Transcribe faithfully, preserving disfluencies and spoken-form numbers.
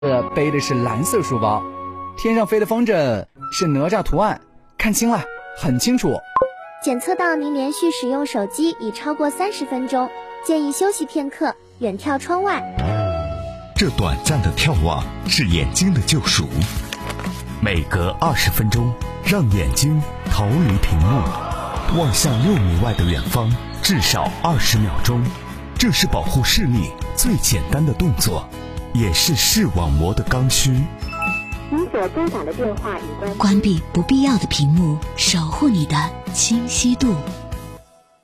呃，背的是蓝色书包，天上飞的风筝是哪吒图案，看清了，很清楚。 检测到您连续使用手机已超过三十分钟，建议休息片刻，远眺窗外。 这短暂的眺望是眼睛的救赎，每隔二十分钟，让眼睛逃离屏幕，望向六米外的远方，至少二十秒钟。这是保护视力最简单的动作，也是视网膜的刚需。 您所拨打的电话已关。 关闭不必要的屏幕，守护你的清晰度。